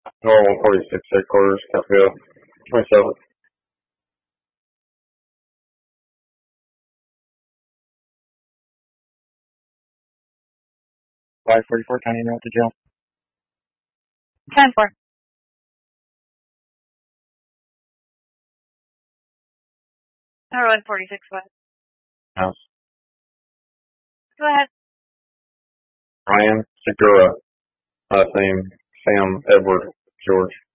Normal 46 headquarters, Capville, 27. 544 County Road to jail. 10-4. Road 46 West. House. Go ahead. Ryan Segura. Last name Sam Edward George.